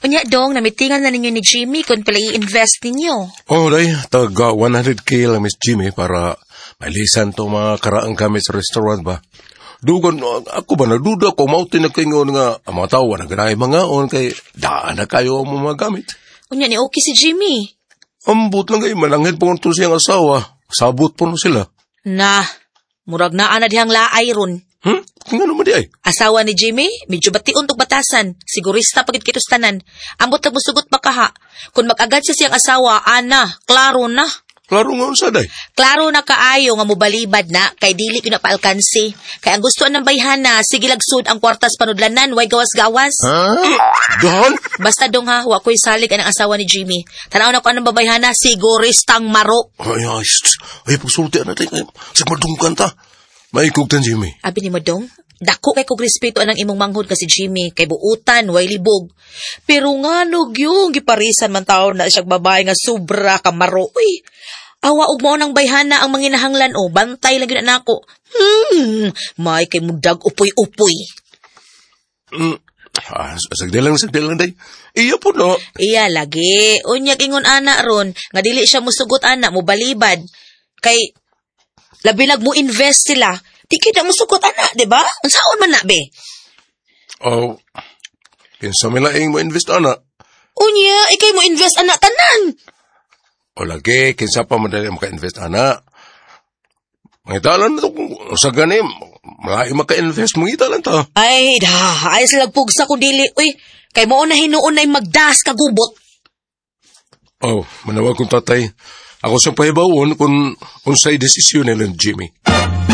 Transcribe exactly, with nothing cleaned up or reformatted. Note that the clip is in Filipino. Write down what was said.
Unya dong, namitingan na ninyo ni Jimmy kung pala i-invest ninyo. Oh, day, taga one hundred K lang Miss Jimmy para malisan to mga karaang gamit sa restaurant ba. Dugan, ako ba nagduda ko, mautin na kayo nga, ang mga tao, naganahay mga on, kay daan na kayo ang mga gamit. Unya ni okay si Jimmy. Ambot lang kayo, malangit po ito siyang asawa. Sabot po no sila. Na, murag naa na dihang laay ron. Hmm? Kung ano mo di ay? Asawa ni Jimmy, medyo bation tog batasan. Sigurista pagit kitustanan. Ambot na musugot pa kaha. Kung mag-agad siya siyang asawa, ana, klaro na. Klaro nga sa day. Klaro na kaayo nga mobalibad na, kay dili ko na paalkansi. Kay ang gusto ng bayhana, sige lagsud ang kwartas panudlanan, way gawas-gawas. Ha? Dahan? Basta dong ha, wa ko'y salig ang asawa ni Jimmy. Tanaw na ko anong babayhana, siguristang maro. Ay, ay, ay, pagsulti natin. Sa madungkan ta. Maikog tan, Jimmy. Abi ni mo dong, dako kay kog respeto anang imong manghod kasi Jimmy, kay buutan, way libog. Pero nga nog yung giparisan man taon na siyang babae nga sobra ka maro. Uy, awa og mo nang bayhana ang manginahanglan o, bantay lang yun nako. Hmm, may kay mudag upoy-upoy. Mm. Ah, sagdi lang, sagdi lang, day. Iya po, no? Iya, lagi. Unyag ingon ana ron, nga dili siya musugot ana, mo balibad. Kay, labilag mo invest sila, di kita musugot ana, di ba? Ang saon man na, be? Oh, kinsa milaing mo invest, ana? Unya, ikay mo invest ana tanan. O lagi, kinsa pa madali maka-invest, ana? Mangitalan na ito kung sa ganim, malaki maka-invest, mangitalan ta. Ay, da, ay sila pugsa ko dili. Uy, kay mo na hinuon na magdas kagubot. Oh, manawag kong tatay. Ako sa pahibawon kung unsay desisyon nila, Jimmy.